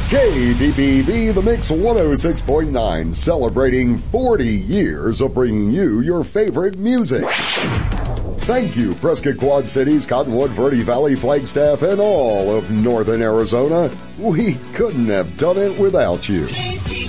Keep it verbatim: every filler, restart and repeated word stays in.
K D B B, The Mix one oh six point nine, celebrating forty years of bringing you your favorite music. Thank you, Prescott Quad Cities, Cottonwood, Verde Valley, Flagstaff, and all of Northern Arizona. We couldn't have done it without you.